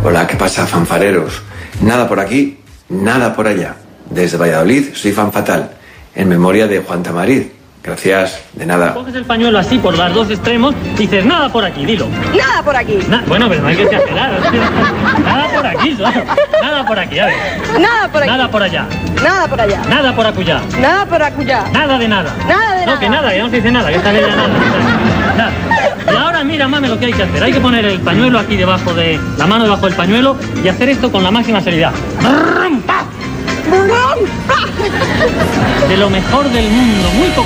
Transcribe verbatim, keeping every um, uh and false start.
Hola, ¿qué pasa, fanfareros? Nada por aquí, nada por allá. Desde Valladolid soy Fan Fatal, en memoria de Juan Tamariz. Gracias, de nada. Coges el pañuelo así por los dos extremos y dices, nada por aquí, dilo. Nada por aquí. Na bueno, pero no hay que exagerar. Nada por aquí, nada por aquí, a ver. Nada por aquí. Nada por allá. Nada por allá. Nada por acullá. Nada por acullá. Nada de nada. Nada de no, nada. No, que nada, que no se dice nada, que esta ley ya nada. Nada. Y ahora mira, mame, lo que hay que hacer. Hay que poner el pañuelo aquí debajo de... la mano debajo del pañuelo y hacer esto con la máxima seriedad. De lo mejor del mundo, muy poco.